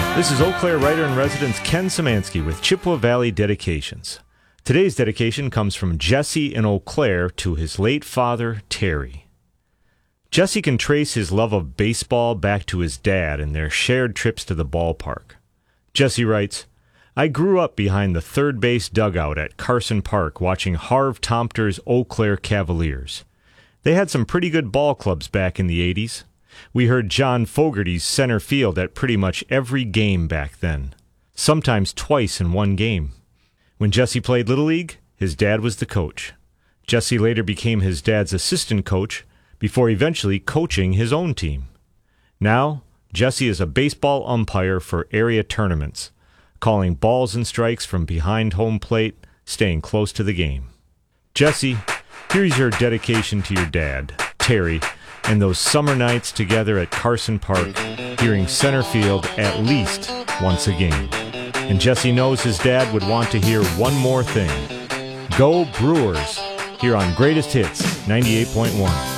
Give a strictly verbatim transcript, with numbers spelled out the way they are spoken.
This is Eau Claire writer-in-residence Ken Szymanski with Chippewa Valley Dedications. Today's dedication comes from Jesse in Eau Claire to his late father, Terry. Jesse can trace his love of baseball back to his dad and their shared trips to the ballpark. Jesse writes, I grew up behind the third base dugout at Carson Park watching Harv Tomter's Eau Claire Cavaliers. They had some pretty good ball clubs back in the eighties. We heard John Fogerty's center field at pretty much every game back then, sometimes twice in one game. When Jesse played Little League, his dad was the coach. Jesse later became his dad's assistant coach before eventually coaching his own team. Now, Jesse is a baseball umpire for area tournaments, calling balls and strikes from behind home plate, staying close to the game. Jesse, here's your dedication to your dad, Terry, and those summer nights together at Carson Park, hearing center field at least once a game. And Jesse knows his dad would want to hear one more thing. Go Brewers, here on Greatest Hits ninety-eight point one.